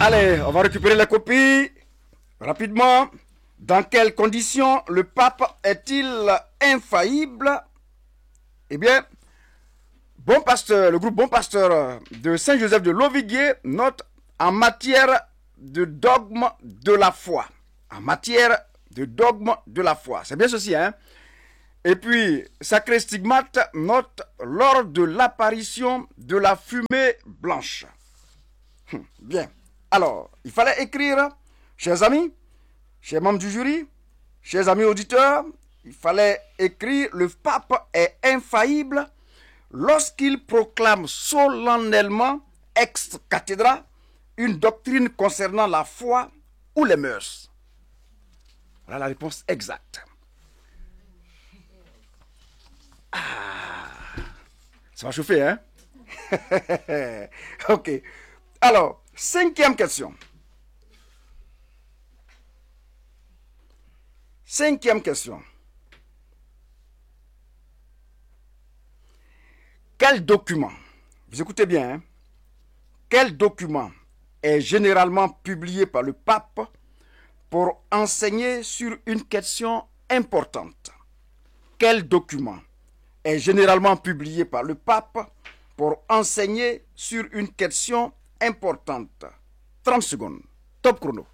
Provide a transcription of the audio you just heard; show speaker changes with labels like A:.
A: Allez, on va récupérer les copies rapidement. Dans quelles conditions le pape est-il infaillible? Eh bien, Bon Pasteur, le groupe Bon Pasteur de Saint-Joseph de Loviguier note en matière de dogme de la foi. En matière de dogme de la foi. C'est bien ceci, hein? Et puis, Sacré Stigmate note lors de l'apparition de la fumée blanche. Bien. Alors, il fallait écrire, chers amis, chers membres du jury, chers amis auditeurs, il fallait écrire le pape est infaillible lorsqu'il proclame solennellement ex cathedra une doctrine concernant la foi ou les mœurs. Voilà la réponse exacte. Ça va chauffer, hein? Ok. Alors, cinquième question. Cinquième question. Quel document, vous écoutez bien, hein? Quel document est généralement publié par le pape pour enseigner sur une question importante? Quel document est généralement publié par le pape pour enseigner sur une question importante? 30 secondes. Top chrono.